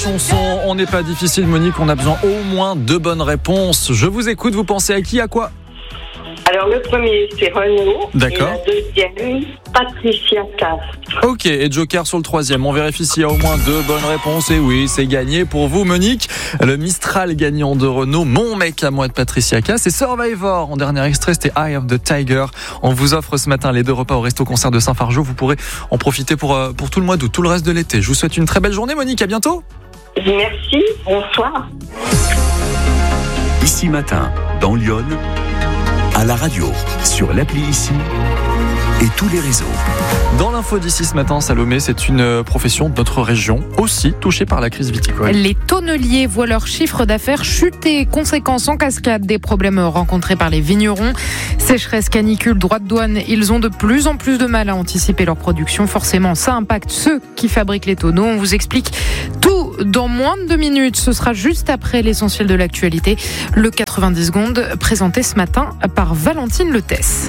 chanson. On n'est pas difficile, Monique, on a besoin au moins 2 bonnes réponses. Je vous écoute, vous pensez à qui, à quoi? Alors, le premier, c'est Renaud. D'accord. Et la deuxième, Patricia Cass. Ok, et Joker sur le 3e. On vérifie s'il y a au moins 2 bonnes réponses. Et oui, c'est gagné pour vous, Monique. Le Mistral gagnant de Renault, Mon mec à moi de Patricia Cass. Et Survivor, en dernier extrait, c'était Eye of the Tiger. On vous offre ce matin les 2 repas au resto-concert de Saint-Fargeau. Vous pourrez en profiter pour tout le mois d'août, tout le reste de l'été. Je vous souhaite une très belle journée, Monique. À bientôt. Merci, bonsoir. Ici Matin, dans Lyon, à la radio, sur l'appli Ici et tous les réseaux. Dans l'info d'ici ce matin, Salomé, c'est une profession de notre région, aussi touchée par la crise viticole. Les tonneliers voient leur chiffre d'affaires chuter. Conséquence en cascade des problèmes rencontrés par les vignerons. Sécheresse, canicule, droits de douane, ils ont de plus en plus de mal à anticiper leur production. Forcément, ça impacte ceux qui fabriquent les tonneaux. On vous explique tout dans moins de 2 minutes. Ce sera juste après l'essentiel de l'actualité. Le 90 secondes, présenté ce matin par Valentine Letès.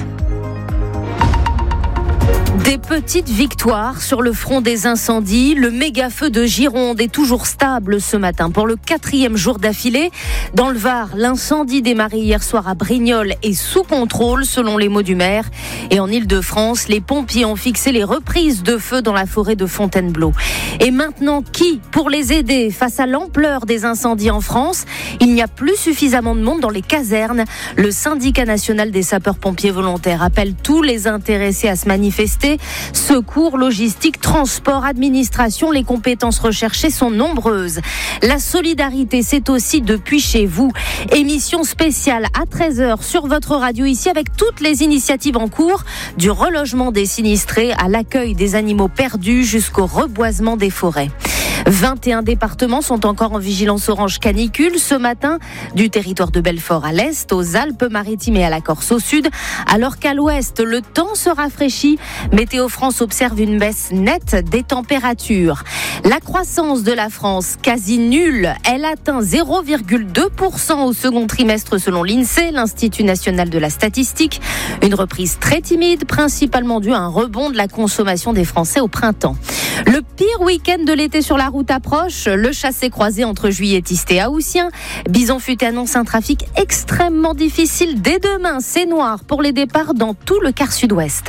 Des petites victoires sur le front des incendies. Le méga-feu de Gironde est toujours stable ce matin pour le 4e jour d'affilée. Dans le Var, l'incendie démarré hier soir à Brignoles est sous contrôle selon les mots du maire. Et en Ile-de-France, les pompiers ont fixé les reprises de feu dans la forêt de Fontainebleau. Et maintenant, qui pour les aider face à l'ampleur des incendies en France? Il n'y a plus suffisamment de monde dans les casernes. Le syndicat national des sapeurs-pompiers volontaires appelle tous les intéressés à se manifester. Secours, logistique, transport, administration, les compétences recherchées sont nombreuses. La solidarité, c'est aussi depuis chez vous. Émission spéciale à 13h sur votre radio ici avec toutes les initiatives en cours, du relogement des sinistrés à l'accueil des animaux perdus jusqu'au reboisement des forêts. 21 départements sont encore en vigilance orange canicule ce matin, du territoire de Belfort à l'est, aux Alpes-Maritimes et à la Corse au sud, alors qu'à l'ouest, le temps se rafraîchit. Météo France observe une baisse nette des températures. La croissance de la France, quasi nulle, elle atteint 0,2% au second trimestre selon l'INSEE, l'Institut national de la statistique. Une reprise très timide, principalement due à un rebond de la consommation des Français au printemps. Le pire week-end de l'été sur la route approche, le chassé-croisé entre Juilletiste et Haussien. Bison Futé annonce un trafic extrêmement difficile dès demain. C'est noir pour les départs dans tout le quart sud-ouest.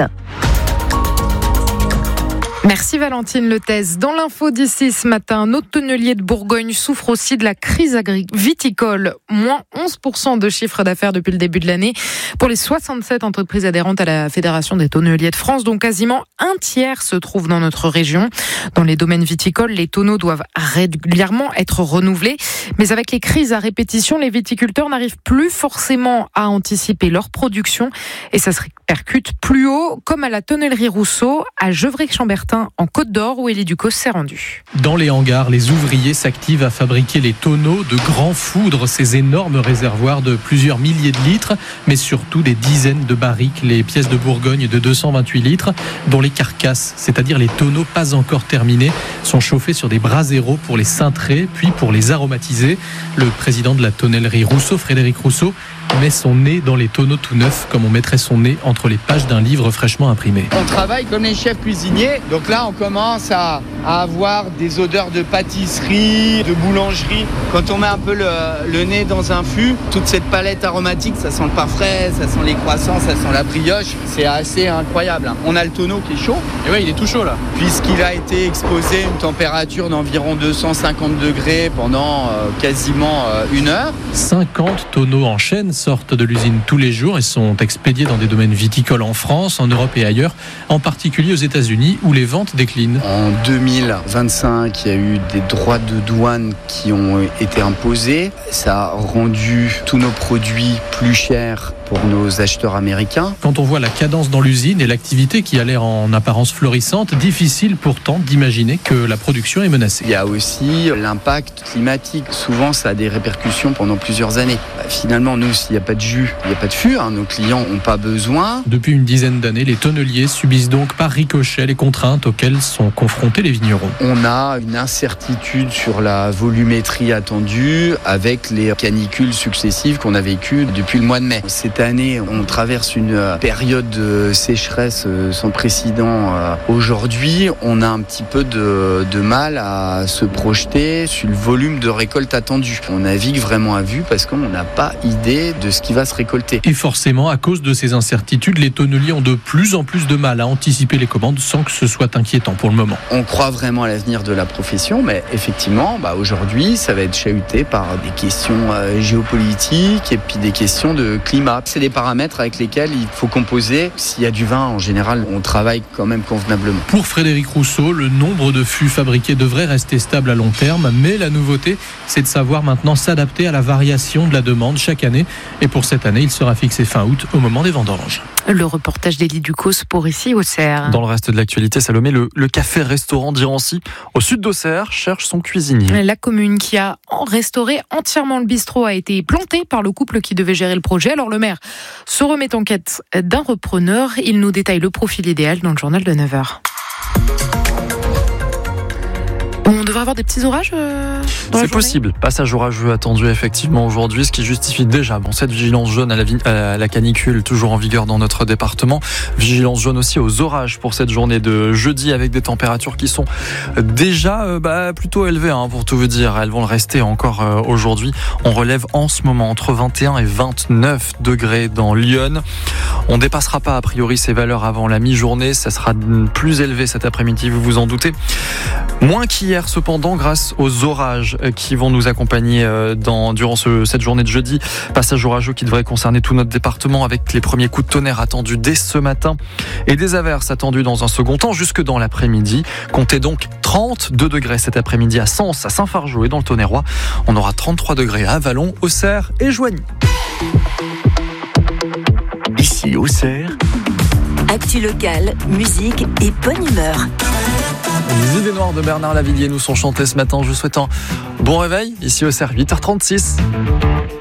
Merci Valentine Letès. Dans l'info d'ici ce matin, nos tonneliers de Bourgogne souffrent aussi de la crise viticole. Moins 11% de chiffre d'affaires depuis le début de l'année pour les 67 entreprises adhérentes à la Fédération des tonneliers de France, dont quasiment un tiers se trouve dans notre région. Dans les domaines viticoles, les tonneaux doivent régulièrement être renouvelés. Mais avec les crises à répétition, les viticulteurs n'arrivent plus forcément à anticiper leur production et ça se répercute plus haut, comme à la tonnellerie Rousseau à Gevrey-Chambertin en Côte d'Or où Élie Ducos s'est rendu. Dans les hangars, les ouvriers s'activent à fabriquer les tonneaux de grands foudres, ces énormes réservoirs de plusieurs milliers de litres, mais surtout des dizaines de barriques, les pièces de Bourgogne de 228 litres, dont les carcasses, c'est-à-dire les tonneaux pas encore terminés, sont chauffés sur des braseros pour les cintrer, puis pour les aromatiser. Le président de la tonnellerie Rousseau, Frédéric Rousseau, met son nez dans les tonneaux tout neufs, comme on mettrait son nez entre les pages d'un livre fraîchement imprimé. On travaille comme les chefs cuisiniers, donc là on commence à avoir des odeurs de pâtisserie, de boulangerie. Quand on met un peu le nez dans un fût, toute cette palette aromatique, ça sent le pain frais, ça sent les croissants, ça sent la brioche, c'est assez incroyable. On a le tonneau qui est chaud, et oui il est tout chaud là, puisqu'il a été exposé à une température d'environ 250 degrés pendant quasiment 1 heure. 50 tonneaux en chaîne sortent de l'usine tous les jours et sont expédiés dans des domaines viticoles en France, en Europe et ailleurs, en particulier aux États-Unis où les ventes déclinent. En 2025, il y a eu des droits de douane qui ont été imposés. Ça a rendu tous nos produits plus chers pour nos acheteurs américains. Quand on voit la cadence dans l'usine et l'activité qui a l'air en apparence florissante, difficile pourtant d'imaginer que la production est menacée. Il y a aussi l'impact climatique. Souvent, ça a des répercussions pendant plusieurs années. Finalement, nous, s'il n'y a pas de jus, il n'y a pas de fût. Nos clients n'ont pas besoin. Depuis une dizaine d'années, les tonneliers subissent donc par ricochet les contraintes auxquelles sont confrontés les vignerons. On a une incertitude sur la volumétrie attendue avec les canicules successives qu'on a vécues depuis le mois de mai. C'est cette année, on traverse une période de sécheresse sans précédent. Aujourd'hui, on a un petit peu de mal à se projeter sur le volume de récolte attendu. On navigue vraiment à vue parce qu'on n'a pas idée de ce qui va se récolter. Et forcément, à cause de ces incertitudes, les tonneliers ont de plus en plus de mal à anticiper les commandes sans que ce soit inquiétant pour le moment. On croit vraiment à l'avenir de la profession, mais effectivement, aujourd'hui, ça va être chahuté par des questions géopolitiques et puis des questions de climat. C'est des paramètres avec lesquels il faut composer. S'il y a du vin, en général, on travaille quand même convenablement. Pour Frédéric Rousseau, le nombre de fûts fabriqués devrait rester stable à long terme, mais la nouveauté, c'est de savoir maintenant s'adapter à la variation de la demande chaque année. Et pour cette année, il sera fixé fin août au moment des vendanges. Le reportage d'Élie Ducos pour ici, Auxerre. Dans le reste de l'actualité, Salomé, le café-restaurant d'Irancy, au sud d'Auxerre, cherche son cuisinier. La commune qui a restauré entièrement le bistrot a été plantée par le couple qui devait gérer le projet. Alors le maire se remet en quête d'un repreneur. Il nous détaille le profil idéal dans le journal de 9h. On devrait avoir des petits orages c'est possible. Passage orageux attendu effectivement aujourd'hui, ce qui justifie déjà cette vigilance jaune à la canicule toujours en vigueur dans notre département. Vigilance jaune aussi aux orages pour cette journée de jeudi avec des températures qui sont déjà plutôt élevées pour tout vous dire. Elles vont le rester encore aujourd'hui. On relève en ce moment entre 21 et 29 degrés dans Lyon. On ne dépassera pas a priori ces valeurs avant la mi-journée. Ça sera plus élevé cet après-midi, vous vous en doutez. Moins qu'hier cependant grâce aux orages qui vont nous accompagner durant cette journée de jeudi. Passage orageux qui devrait concerner tout notre département avec les premiers coups de tonnerre attendus dès ce matin et des averses attendues dans un second temps jusque dans l'après-midi. Comptez donc 32 degrés cet après-midi à Sens, à Saint-Fargeau et dans le Tonnerrois. On aura 33 degrés à Vallon, Auxerre et Joigny. Ici Auxerre. Actu locale, musique et bonne humeur. Les idées noires de Bernard Lavilliers nous sont chantées ce matin. Je vous souhaite un bon réveil. Ici Auxerre, 8h36.